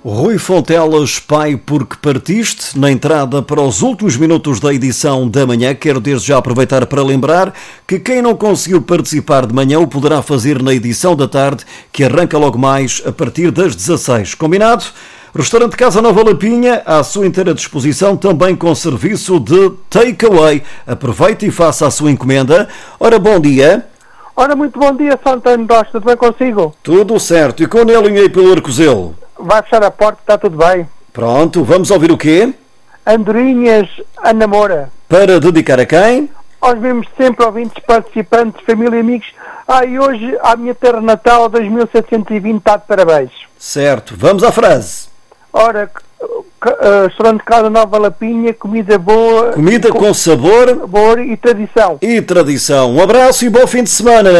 Rui Fontelas, pai, porque partiste, na entrada para os últimos minutos da edição da manhã, quero desde já aproveitar para lembrar que quem não conseguiu participar de manhã o poderá fazer na edição da tarde, que arranca logo mais a partir das 16. Combinado? Restaurante Casa Nova Lapinha, à sua inteira disposição, também com serviço de takeaway. Aproveite e faça a sua encomenda. Ora, bom dia. Ora, muito bom dia, São António de Osta, tudo bem consigo? Tudo certo. E com ele aí pelo Arcozelo? Vai fechar a porta, está tudo bem. Pronto, vamos ouvir o quê? Andorinhas a namora. Para dedicar a quem? Aos mesmos sempre ouvintes, participantes, família e amigos. E hoje, a minha terra natal, 2720, está de parabéns. Certo, vamos à frase. Ora, restaurante Casa Nova Lapinha, comida boa. Comida com sabor e tradição. e tradição. Um abraço e bom fim de semana.